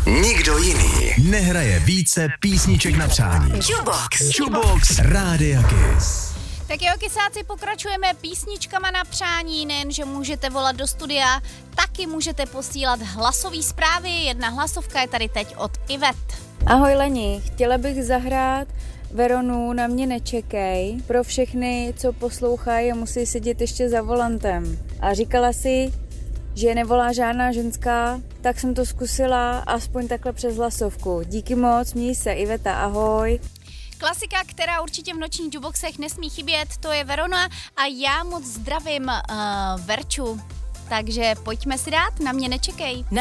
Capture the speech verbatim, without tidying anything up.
Nikdo jiný nehraje více písniček na přání. Jukebox. Jukebox Rádia Kiss. Tak jo, kysáci, pokračujeme písničkama na přání, nejen, že můžete volat do studia, taky můžete posílat hlasové zprávy. Jedna hlasovka je tady teď od Ivet. Ahoj Leni, chtěla bych zahrát Veronu Na mě nečekej pro všechny, co poslouchají a musí sedět ještě za volantem. A říkala si, že nevolá žádná ženská, tak jsem to zkusila aspoň takhle přes hlasovku. Díky moc, měj se, Iveta, ahoj. Klasika, která určitě v nočních jukeboxech nesmí chybět, to je Verona a já moc zdravím uh, Verču. Takže pojďme si dát, Na mě nečekej.